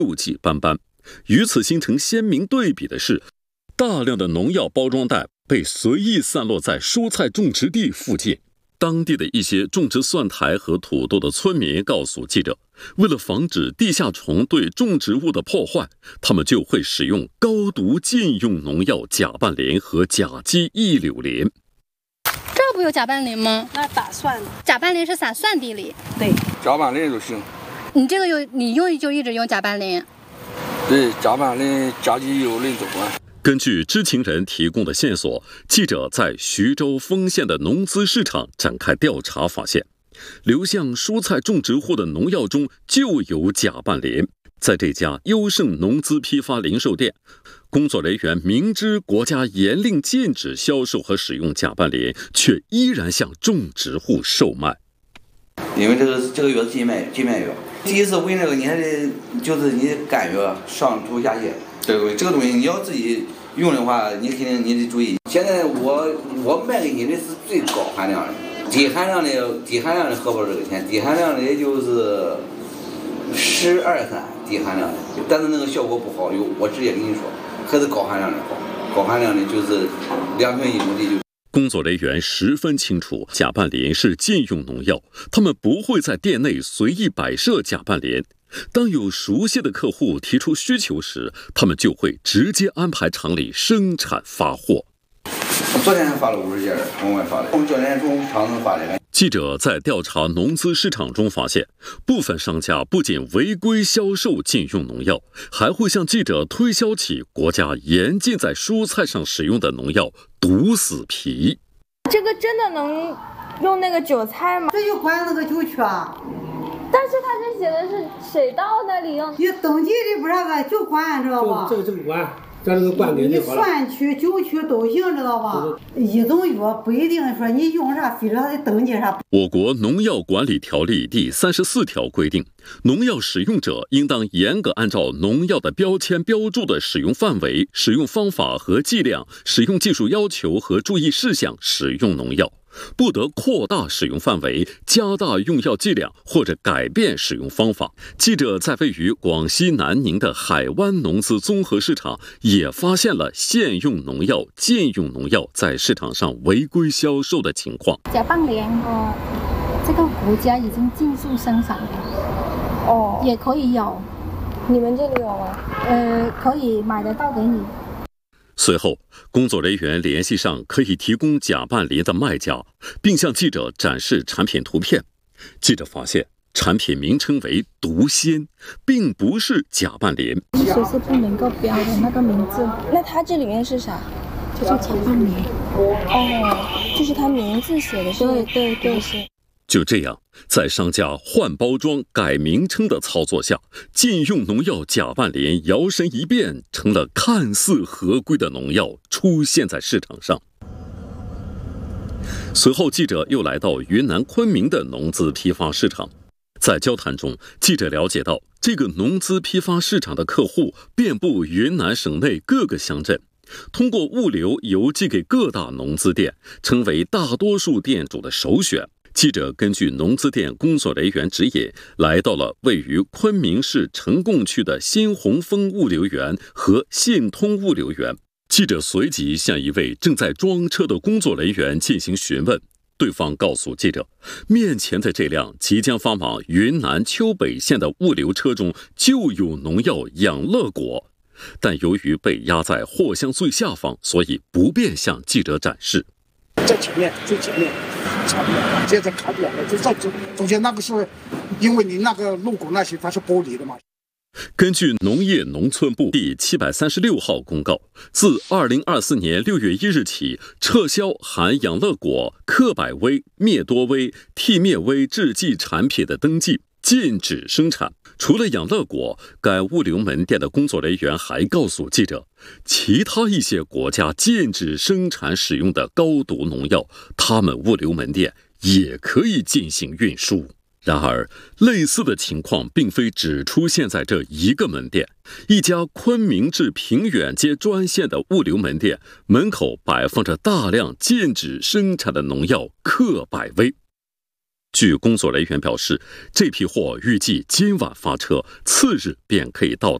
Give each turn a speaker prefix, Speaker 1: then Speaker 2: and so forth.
Speaker 1: 锈迹斑斑。与此形成鲜明对比的是，大量的农药包装袋被随意散落在蔬菜种植地附近。当地的一些种植蒜苔和土豆的村民告诉记者，为了防止地下虫对种植物的破坏，他们就会使用高毒禁用农药甲拌磷和甲基异柳磷。
Speaker 2: 这不有甲拌磷吗？
Speaker 3: 那打蒜的。
Speaker 2: 甲拌磷是撒蒜地里。
Speaker 3: 对，
Speaker 4: 甲拌磷就行。
Speaker 2: 你这个你用就一直用甲拌磷。
Speaker 4: 对，甲拌磷、甲基异柳磷都管。
Speaker 1: 根据知情人提供的线索，记者在徐州丰县的农资市场展开调查，发现流向蔬菜种植户的农药中就有甲拌磷。在这家优胜农资批发零售店，工作人员明知国家严令禁止销售和使用甲拌磷，却依然向种植户售卖。
Speaker 5: 因为这个药是禁卖药，第一次闻这个你还得就是你感觉上吐下泻。这个东西你要自己用的话，你肯定你得注意。现在我卖给你的是最高含量的，低含量的合不了这个钱，低含量的也就是12-13低含量的，但是那个效果不好，我直接跟你说，还是高含量的好，高含量的就是2瓶1亩地就。
Speaker 1: 工作人员十分清楚，甲拌磷是禁用农药，他们不会在店内随意摆设甲拌磷。当有熟悉的客户提出需求时，他们就会直接安排厂里生产发货。
Speaker 5: 昨天还发了50件，往外发的，我们昨天从厂子发的。
Speaker 1: 记者在调查农资市场中发现，部分商家不仅违规销售禁用农药，还会向记者推销起国家严禁在蔬菜上使用的农药毒死皮。
Speaker 6: 这个真的能用那个韭菜吗？
Speaker 3: 这就管那个酒曲啊。
Speaker 6: 但是他这写的是水稻那里用，
Speaker 3: 你登记的不是个就管，知道吧？
Speaker 7: 这个管，咱这个管给
Speaker 3: 你蒜曲、酒曲都行，知道吧？一种药不一定说你用啥，非得他得登记啥。
Speaker 1: 我国农药管理条例第34条规定，农药使用者应当严格按照农药的标签标注的使用范围、使用方法和剂量、使用技术要求和注意事项使用农药。不得扩大使用范围、加大用药剂量或者改变使用方法。记者在位于广西南宁的海湾农资综合市场也发现了限用农药、禁用农药在市场上违规销售的情况。
Speaker 8: 甲拌磷这个国家已经禁止生产了，也可以有，
Speaker 6: 你们这里有吗？
Speaker 8: 可以买得到给你。
Speaker 1: 随后，工作人员联系上可以提供甲拌磷的卖家，并向记者展示产品图片。记者发现，产品名称为毒仙，并不是甲拌磷。
Speaker 8: 其实是不能够标的那个名字。
Speaker 6: 那它这里面是啥？
Speaker 8: 就是甲拌磷。
Speaker 6: 就是它名字写的是。
Speaker 8: 对。
Speaker 1: 就这样，在商家换包装、改名称的操作下，禁用农药甲拌磷摇身一变成了看似合规的农药，出现在市场上。随后，记者又来到云南昆明的农资批发市场，在交谈中，记者了解到，这个农资批发市场的客户遍布云南省内各个乡镇，通过物流邮寄给各大农资店，成为大多数店主的首选。记者根据农资店工作人员指引，来到了位于昆明市成贡区的新鸿丰物流园和信通物流园。记者随即向一位正在装车的工作人员进行询问，对方告诉记者，面前的这辆即将发往云南丘北县的物流车中就有农药养乐果，但由于被压在货箱最下方，所以不便向记者展示。
Speaker 7: 在前面，最前面，现在看不了了，就在中间那个是，因为你那个路骨那些它是玻璃的嘛。
Speaker 1: 根据农业农村部第736号公告，自2024年6月1日起，撤销含养乐果、克百威、灭多威、替灭威制剂产品的登记，禁止生产。除了养乐果，该物流门店的工作人员还告诉记者，其他一些国家禁止生产使用的高毒农药，他们物流门店也可以进行运输。然而，类似的情况并非只出现在这一个门店。一家昆明至平远街专线的物流门店门口摆放着大量禁止生产的农药克百威。 据工作人员表示，这批货预计今晚发车，次日便可以到。